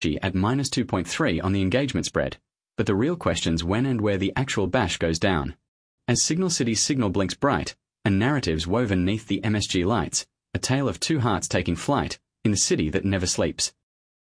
at minus 2.3 on the engagement spread, but the real question's when and where the actual bash goes down. As Signal City's signal blinks bright, and narratives woven neath the MSG lights, a tale of two hearts taking flight, in the city that never sleeps.